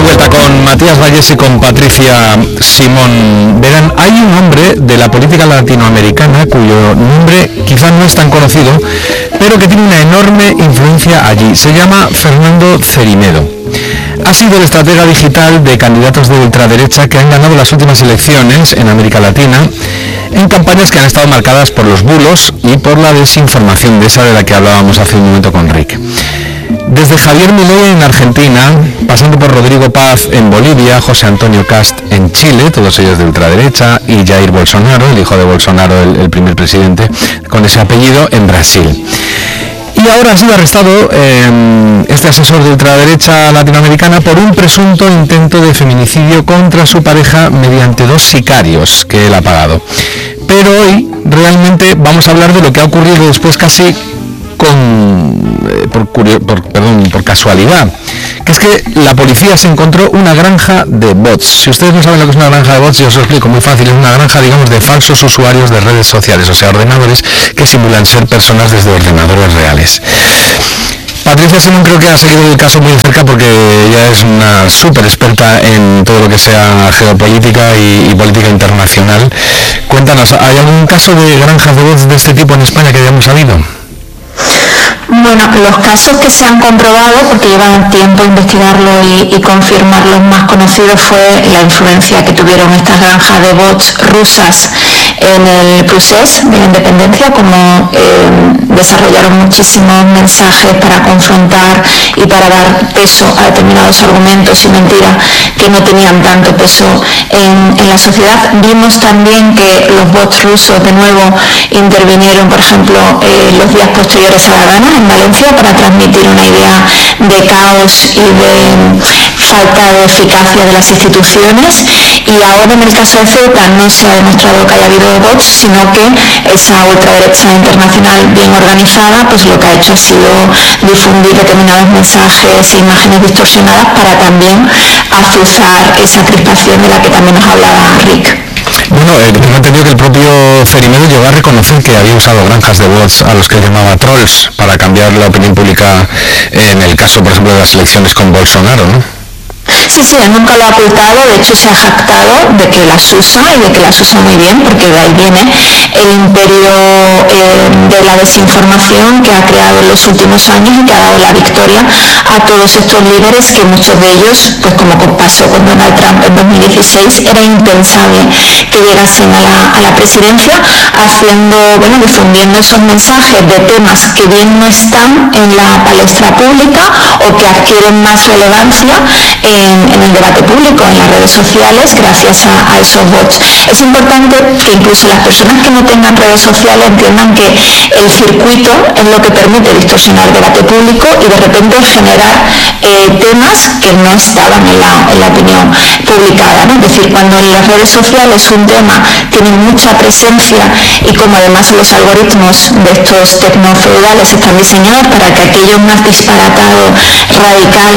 vuelta con Matías Valles y con Patricia Simón. Verán, hay un hombre de la política latinoamericana cuyo nombre quizás no es tan conocido, pero que tiene una enorme influencia allí. Se llama Fernando Cermedo. Ha sido el estratega digital de candidatos de ultraderecha que han ganado las últimas elecciones en América Latina en campañas que han estado marcadas por los bulos y por la desinformación, de esa de la que hablábamos hace un momento con Rick. Desde Javier Milei en Argentina, pasando por Rodrigo Paz en Bolivia, José Antonio Kast en Chile, todos ellos de ultraderecha, y Jair Bolsonaro, el hijo de Bolsonaro, el primer presidente con ese apellido, en Brasil. Y ahora ha sido arrestado este asesor de ultraderecha latinoamericana por un presunto intento de feminicidio contra su pareja mediante 2 sicarios que él ha pagado. Pero hoy realmente vamos a hablar de lo que ha ocurrido después casi por casualidad, que es que la policía se encontró una granja de bots. Si ustedes no saben lo que es una granja de bots, yo os lo explico muy fácil. Es una granja, digamos, de falsos usuarios de redes sociales, o sea, ordenadores que simulan ser personas desde ordenadores reales. Patricia Simón creo que ha seguido el caso muy de cerca porque ella es una súper experta en todo lo que sea geopolítica y política internacional. Cuéntanos, ¿hay algún caso de granjas de bots de este tipo en España que hayamos sabido? Bueno, los casos que se han comprobado, porque llevan tiempo investigarlo y confirmar, los más conocidos fue la influencia que tuvieron estas granjas de bots rusas en el proceso de la independencia, como desarrollaron muchísimos mensajes para confrontar y para dar peso a determinados argumentos y mentiras que no tenían tanto peso en la sociedad. Vimos también que los bots rusos de nuevo intervinieron, por ejemplo, los días posteriores a la gana en Valencia para transmitir una idea de caos y de falta de eficacia de las instituciones, y ahora en el caso de Ceuta no se ha demostrado que haya habido bots, sino que esa ultraderecha internacional bien organizada pues lo que ha hecho ha sido difundir determinados mensajes e imágenes distorsionadas para también azuzar esa crispación de la que también nos hablaba Rick. Bueno, tengo entendido que el propio Cermedo llegó a reconocer que había usado granjas de bots a los que llamaba trolls para cambiar la opinión pública en el caso, por ejemplo, de las elecciones con Bolsonaro, ¿no? Sí, él nunca lo ha ocultado, de hecho se ha jactado de que las usa y de que las usa muy bien, porque de ahí viene el imperio de la desinformación que ha creado en los últimos años y que ha dado la victoria a todos estos líderes que muchos de ellos, pues como pasó con Donald Trump en 2016, era impensable que llegasen a la presidencia, difundiendo esos mensajes de temas que bien no están en la palestra pública o que adquieren más relevancia en el debate público, en las redes sociales, gracias a esos bots. Es importante que incluso las personas que no tengan redes sociales entiendan que el circuito es lo que permite distorsionar el debate público y de repente generar temas que no estaban en la opinión publicada, ¿no? Es decir, cuando en las redes sociales un tema tiene mucha presencia y como además los algoritmos de estos tecnofeudales están diseñados para que aquello más disparatado, radical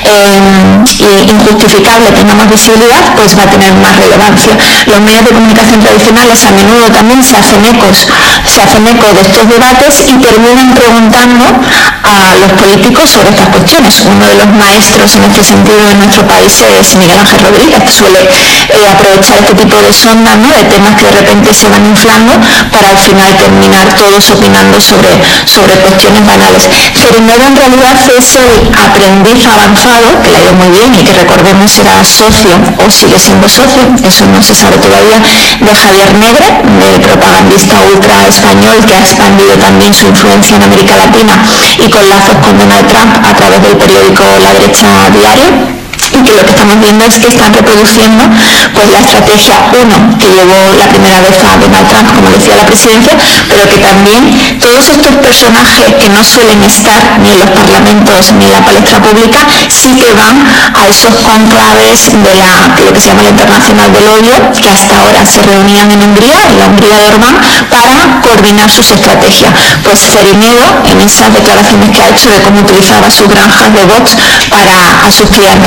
y injustificable tenga más visibilidad, pues va a tener más relevancia. Los medios de comunicación tradicionales a menudo también se hacen eco de estos debates y terminan preguntando a los políticos sobre estas cuestiones. Uno de los maestros en este sentido en nuestro país es Miguel Ángel Rodríguez, que suele aprovechar este tipo de sondas, ¿no?, de temas que de repente se van inflando para al final terminar todos opinando sobre cuestiones banales. Cermedo en realidad es el aprendiz avanzado, que le ha ido muy bien y que recordemos era socio o sigue siendo socio, eso no se sabe todavía, de Javier Negre, del propagandista ultra español que ha expandido también su influencia en América Latina y con lazos con Donald Trump a través del periódico La Derecha Diario. Y que lo que estamos viendo es que están reproduciendo pues la estrategia, que llevó la primera vez a Donald Trump, como decía, la presidencia, pero que también todos estos personajes que no suelen estar ni en los parlamentos ni en la palestra pública, sí que van a esos conclaves de lo que se llama la Internacional del Odio, que hasta ahora se reunían en Hungría, en la Hungría de Orbán, para coordinar sus estrategias. Pues Cermedo, en esas declaraciones que ha hecho de cómo utilizaba sus granjas de bots para a sus clientes llevar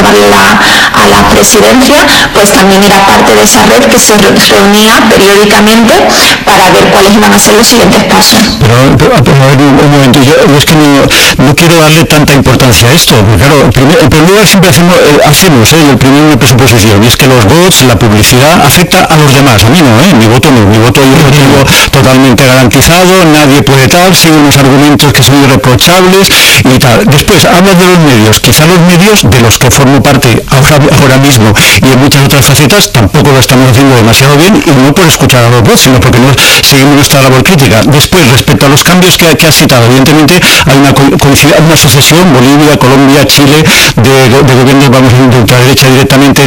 a la presidencia, pues también era parte de esa red que se reunía periódicamente para ver cuáles iban a ser los siguientes pasos. Pero a ver, un momento, yo es que no quiero darle tanta importancia a esto, porque claro, en primer lugar siempre hacemos el primer presuposición, y es que los bots, la publicidad, afecta a los demás, a mí no, mi voto no, mi voto yo lo tengo totalmente garantizado, nadie puede tal, sigo unos argumentos que son irreprochables y tal. Después, hablas de los medios, quizá los medios de los que formo parte ahora mismo y en muchas otras facetas tampoco lo estamos haciendo demasiado bien, y no por escuchar a los bots, sino porque no seguimos nuestra labor crítica. Después, respecto a los cambios que has citado, evidentemente hay una sucesión, Bolivia, Colombia, Chile, de gobiernos, vamos, de ultraderecha directamente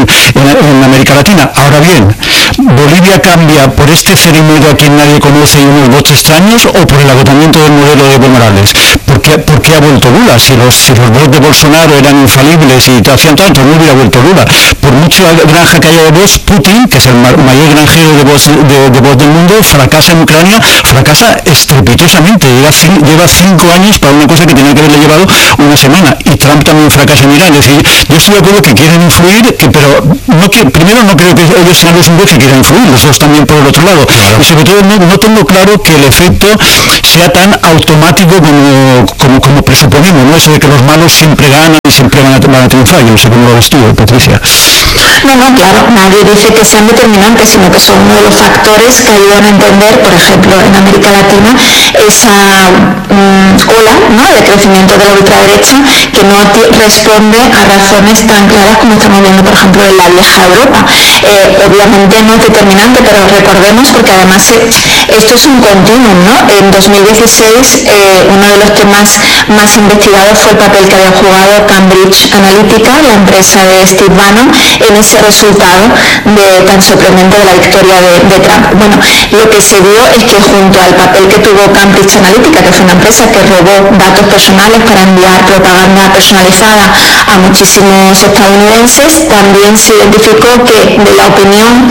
en América Latina. Ahora bien, ¿Bolivia cambia por este ceremonia a quien nadie conoce y unos votos extraños, o por el agotamiento del modelo de Evo Morales? ¿Por qué ha vuelto Lula? Si los votos de Bolsonaro eran infalibles y hacían tanto, no hubiera vuelto Lula. Por mucho granja que haya de voz, Putin, que es el mayor granjero de voz del mundo, fracasa en Ucrania, fracasa estrepitosamente. Lleva 5 años para una cosa que tenía que haberle llevado una semana. Y Trump también fracasa en Irán. Es decir, yo estoy de acuerdo que quieren influir, pero primero no creo que ellos sean los únicos que quieran influir, los dos también por el otro lado. Claro. Y sobre todo no tengo claro que el efecto sea tan automático como presuponemos, ¿no? Eso de que los malos siempre ganan y siempre van a triunfar. Yo no sé cómo lo ves tú, Patricia. No, claro, nadie dice que sean determinantes, sino que son uno de los factores que ayudan a entender, por ejemplo, en América Latina, esa ola, ¿no?, de crecimiento de la ultraderecha, que no responde a razones tan claras como estamos viendo, por ejemplo, en la vieja Europa. Obviamente no es determinante, pero recordemos, porque además esto es un continuum, ¿no? En 2016 uno de los temas más investigados fue el papel que había jugado Cambridge Analytica, la empresa de Steve Bannon, en ese resultado tan sorprendente de la victoria de Trump. Bueno, lo que se vio es que junto al papel que tuvo Cambridge Analytica, que fue una empresa que robó datos personales para enviar propaganda personalizada a muchísimos estadounidenses, también se identificó que de la opinión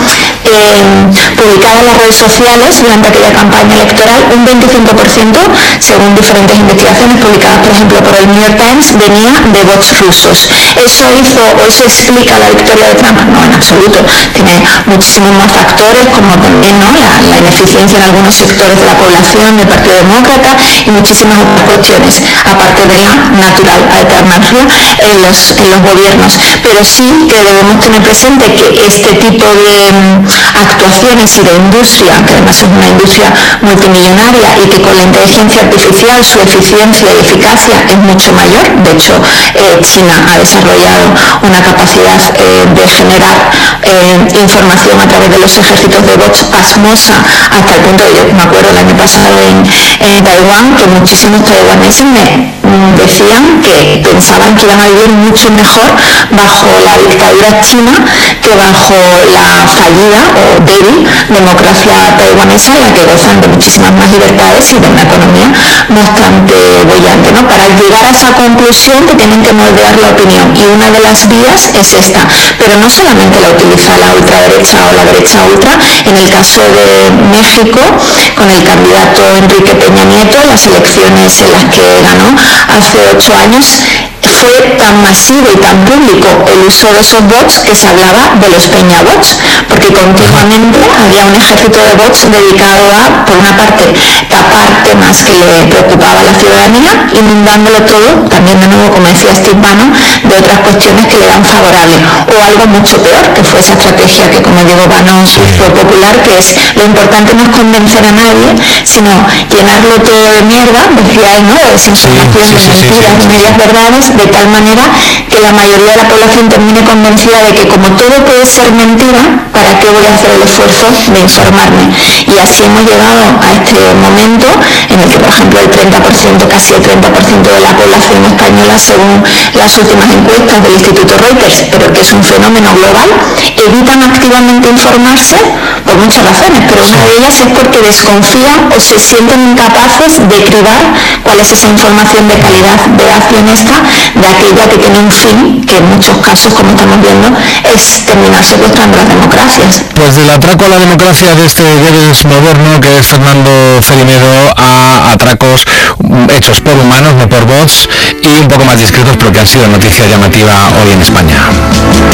publicada en las redes sociales durante aquella campaña electoral, un 25%, según diferentes investigaciones publicadas, por ejemplo, por el New York Times, venía de bots rusos. ¿Eso explica la victoria de Trump? No, en absoluto. Tiene muchísimos más factores, como también, ¿no?, la ineficiencia en algunos sectores de la población del Partido Demócrata y muchísimas otras cuestiones, aparte de la natural alternancia en los gobiernos. Pero sí que debemos tener presente que este tipo de actuaciones y de industria, que además es una industria multimillonaria y que con la inteligencia artificial su eficiencia y eficacia es mucho mayor. De hecho, China ha desarrollado una capacidad de generar información a través de los ejércitos de bots pasmosa, hasta el punto de, yo me acuerdo el año pasado en Taiwán, que muchísimos taiwaneses me decían que pensaban que iban a vivir mucho mejor bajo la dictadura china que bajo la fallida o débil democracia taiwanesa, en la que gozan de muchísimas más libertades y de una economía bastante bollante, ¿no? Para llegar a esa conclusión que tienen que moldear la opinión, y una de las vías es esta, pero no solamente la utiliza la ultraderecha o la derecha ultra. En el caso de México, con el candidato Enrique Peña Nieto, las elecciones en las que ganó hace 8 años, fue tan masivo y tan público el uso de esos bots que se hablaba de los peñabots, porque continuamente había un ejército de bots dedicado a, por una parte, tapar temas que le preocupaba a la ciudadanía, inundándolo todo, también de nuevo, como decía Steve Bannon, de otras cuestiones que le eran favorables, o algo mucho peor, que fue esa estrategia que, como digo, Bannon fue popular, que es: lo importante no es convencer a nadie, sino llenarlo todo de mierda, decía él, ¿no?, de desinformación, de mentiras, de medias verdades, de tal manera que la mayoría de la población termine convencida de que, como todo puede ser mentira, ¿para qué voy a hacer el esfuerzo de informarme? Y así hemos llegado a este momento en el que, por ejemplo, el 30%, casi el 30% de la población española, según las últimas encuestas del Instituto Reuters, pero que es un fenómeno global, evitan activamente informarse por muchas razones, pero una de ellas es porque desconfían o se sienten incapaces de cribar cuál es esa información de calidad veraz y honesta de aquella que tiene un fin, que en muchos casos, como estamos viendo, es terminar secuestrando las democracias. Pues del atraco a la democracia de este Goebbels moderno, que es Fernando Cerimedo, a atracos hechos por humanos, no por bots, y un poco más discretos, pero que han sido noticia llamativa hoy en España.